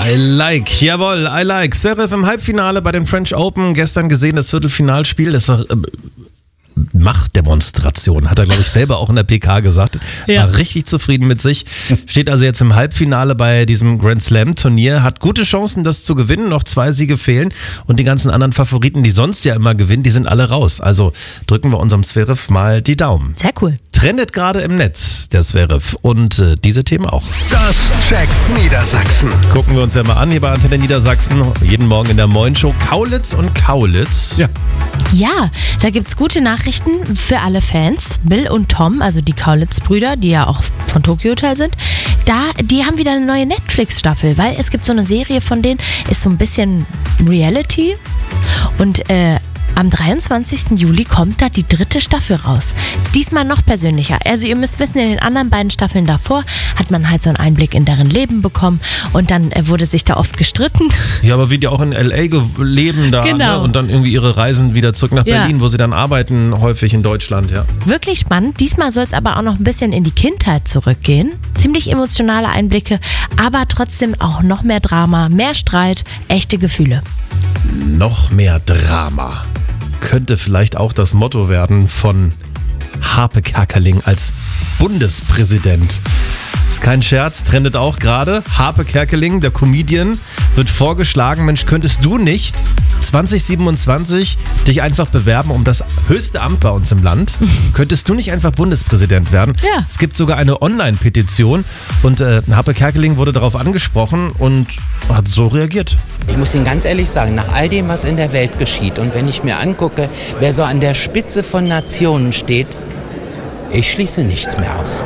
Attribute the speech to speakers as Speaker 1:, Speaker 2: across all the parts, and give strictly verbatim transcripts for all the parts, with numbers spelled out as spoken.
Speaker 1: I like, jawohl, I like. Zverev im Halbfinale bei den French Open. Gestern gesehen das Viertelfinalspiel. Das war äh, Machtdemonstration, hat er, glaube ich, selber auch in der P K gesagt.
Speaker 2: Ja.
Speaker 1: War richtig zufrieden mit sich. Steht also jetzt im Halbfinale bei diesem Grand Slam Turnier. Hat gute Chancen, das zu gewinnen. Noch zwei Siege fehlen. Und die ganzen anderen Favoriten, die sonst ja immer gewinnen, die sind alle raus. Also drücken wir unserem Zverev mal die Daumen.
Speaker 2: Sehr cool.
Speaker 1: Trendet gerade im Netz, der Zverev. Und äh, diese Themen auch.
Speaker 3: Das checkt Niedersachsen.
Speaker 1: Gucken wir uns ja mal an hier bei Antenne Niedersachsen. Jeden Morgen in der Moin Show. Kaulitz und Kaulitz.
Speaker 4: Ja.
Speaker 2: Ja, da gibt's gute Nachrichten für alle Fans. Bill und Tom, also die Kaulitz-Brüder, die ja auch von Tokyo Hotel sind, da, die haben wieder eine neue Netflix-Staffel, weil es gibt so eine Serie von denen, ist so ein bisschen Reality und äh, am dreiundzwanzigsten Juli kommt da die dritte Staffel raus. Diesmal noch persönlicher. Also ihr müsst wissen, in den anderen beiden Staffeln davor hat man halt so einen Einblick in deren Leben bekommen und dann äh, wurde sich da oft gestritten.
Speaker 1: Ja, aber wie die auch in L A ge- leben da,
Speaker 2: Genau.
Speaker 1: ne? Und dann irgendwie ihre Reisen wieder zurück nach
Speaker 2: Ja.
Speaker 1: Berlin, wo sie dann arbeiten, häufig in Deutschland, ja.
Speaker 2: Wirklich spannend. Diesmal soll es aber auch noch ein bisschen in die Kindheit zurückgehen. Ziemlich emotionale Einblicke, aber trotzdem auch noch mehr Drama, mehr Streit, echte Gefühle.
Speaker 1: Noch mehr Drama. Könnte vielleicht auch das Motto werden von Harpe Kerkeling als Bundespräsident. Ist kein Scherz, trendet auch gerade. Harpe Kerkeling, der Comedian, wird vorgeschlagen, Mensch, könntest du nicht zwanzig siebenundzwanzig dich einfach bewerben um das höchste Amt bei uns im Land? Könntest du nicht einfach Bundespräsident werden?
Speaker 2: Ja.
Speaker 1: Es gibt sogar eine Online-Petition und äh, Harpe Kerkeling wurde darauf angesprochen und hat so reagiert.
Speaker 5: Ich muss Ihnen ganz ehrlich sagen, nach all dem, was in der Welt geschieht und wenn ich mir angucke, wer so an der Spitze von Nationen steht, ich schließe nichts mehr aus.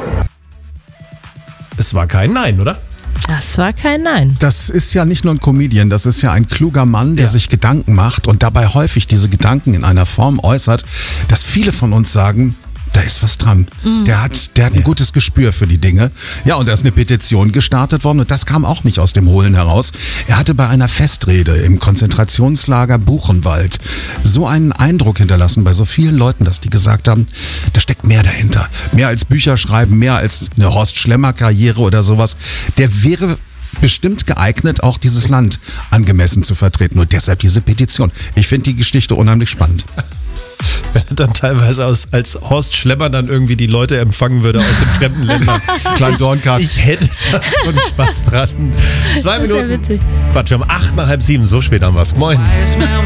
Speaker 1: Es war kein Nein, oder?
Speaker 2: Das war kein Nein.
Speaker 4: Das ist ja nicht nur ein Comedian, das ist ja ein kluger Mann, der
Speaker 1: Ja.
Speaker 4: sich Gedanken macht und dabei häufig diese Gedanken in einer Form äußert, dass viele von uns sagen, da ist was dran. Der hat, der hat ein gutes Gespür für die Dinge. Ja, und da ist eine Petition gestartet worden und das kam auch nicht aus dem Hohlen heraus. Er hatte bei einer Festrede im Konzentrationslager Buchenwald so einen Eindruck hinterlassen bei so vielen Leuten, dass die gesagt haben, da steckt mehr dahinter. Mehr als Bücher schreiben, mehr als eine Horst Schlemmer-Karriere oder sowas. Der wäre bestimmt geeignet, auch dieses Land angemessen zu vertreten. Und deshalb diese Petition. Ich finde die Geschichte unheimlich spannend.
Speaker 1: Wenn er dann teilweise aus, als Horst Schlemmer dann irgendwie die Leute empfangen würde aus den fremden Ländern.
Speaker 4: Klein Dornkart.
Speaker 1: Ich hätte da schon Spaß dran. Zwei
Speaker 2: Das ist ja
Speaker 1: Minuten.
Speaker 2: witzig.
Speaker 1: Quatsch, wir haben acht nach halb sieben. So spät haben wir es. Moin.